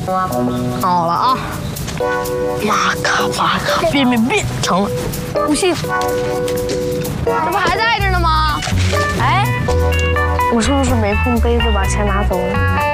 好了啊， 玛卡， 变，成了，不信，这不还在这呢吗？哎， 我是不是没碰杯子把钱拿走了？